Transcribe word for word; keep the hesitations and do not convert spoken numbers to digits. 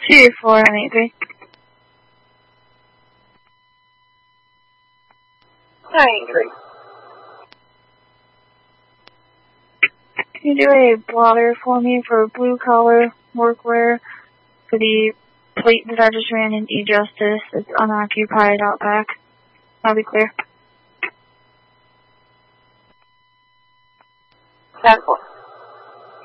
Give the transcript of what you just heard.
two four nine eight three. nine three. Can you do a blotter for me for blue collar workwear for the plate that I just ran in E-Justice? It's unoccupied out back. I'll be clear. ten four.